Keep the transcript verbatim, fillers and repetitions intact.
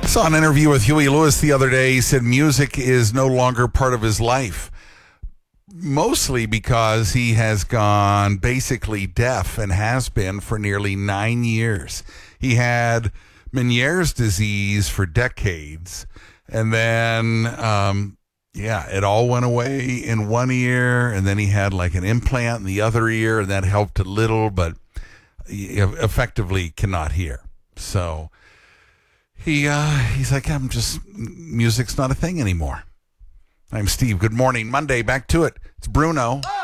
saw an interview with Huey Lewis the other day. He said music is no longer part of his life, mostly because he has gone basically deaf and has been for nearly nine years. He had Meniere's disease for decades, and then, um, yeah, it all went away in one ear, and then he had like an implant in the other ear, and that helped a little, but he effectively cannot hear. So he uh, he's like, I'm just, music's not a thing anymore. I'm Steve. Good morning. Monday, back to it. It's Bruno.